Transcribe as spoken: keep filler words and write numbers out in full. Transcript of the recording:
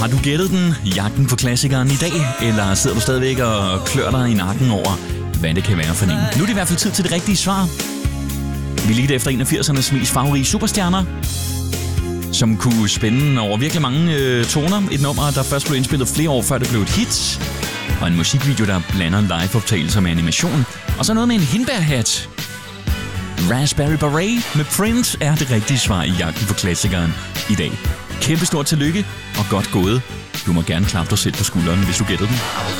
har du gættet den? Jagten på klassikeren i dag? Eller sidder du stadigvæk og klør dig i nakken over, hvad det kan være for en? Nu er det i hvert fald tid til det rigtige svar. Vi lige efter en af firsernes mest farverige superstjerner, som kunne spænde over virkelig mange øh, toner. Et nummer, der først blev indspillet flere år før det blev et hit. Og en musikvideo, der blander live-optagelser med animation. Og så noget med en hindbærhat. Raspberry Beret med Prince er det rigtige svar i jagten på klassikeren i dag. Kæmpe stort tillykke og godt gået. Du må gerne klappe dig selv på skulderen, hvis du gætter den.